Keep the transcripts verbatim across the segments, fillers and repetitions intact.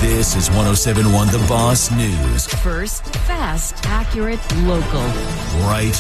This is one oh seven point one The Boss News. First, fast, accurate, local. Right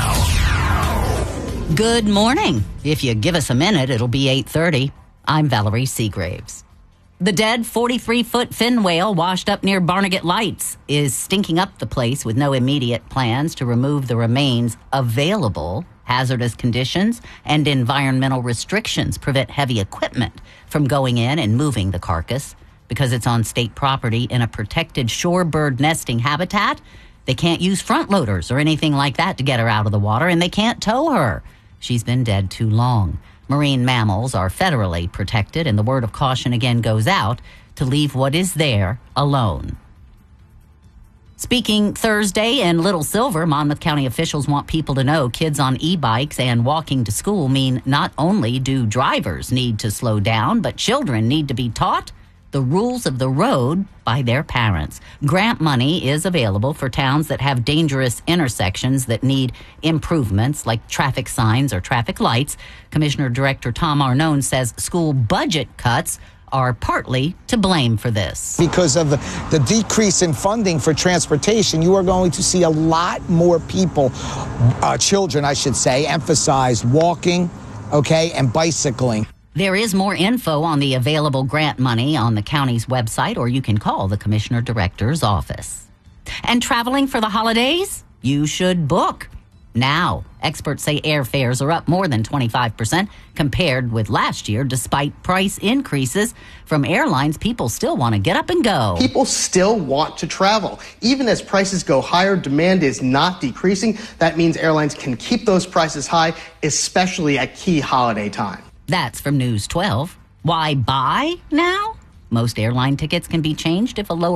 now. Good morning. If you give us a minute, it'll be eight thirty. I'm Valerie Seagraves. The dead forty-three-foot fin whale washed up near Barnegat Lights is stinking up the place with no immediate plans to remove the remains. Available hazardous conditions and environmental restrictions prevent heavy equipment from going in and moving the carcass. Because it's on state property in a protected shorebird nesting habitat, they can't use front loaders or anything like that to get her out of the water, and they can't tow her. She's been dead too long. Marine mammals are federally protected, and the word of caution again goes out to leave what is there alone. Speaking Thursday in Little Silver, Monmouth County officials want people to know kids on e-bikes and walking to school mean not only do drivers need to slow down, but children need to be taught the rules of the road by their parents. Grant money is available for towns that have dangerous intersections that need improvements like traffic signs or traffic lights. Commissioner Director Tom Arnone says school budget cuts are partly to blame for this. Because of the, the decrease in funding for transportation, you are going to see a lot more people, uh, children I should say, emphasize walking, okay, and bicycling. There is more info on the available grant money on the county's website, or you can call the Commissioner Director's office. And traveling for the holidays? You should book now. Experts say airfares are up more than twenty-five percent compared with last year. Despite price increases from airlines, people still want to get up and go. People still want to travel. Even as prices go higher, demand is not decreasing. That means airlines can keep those prices high, especially at key holiday time. That's from News twelve. Why buy now? Most airline tickets can be changed if a lower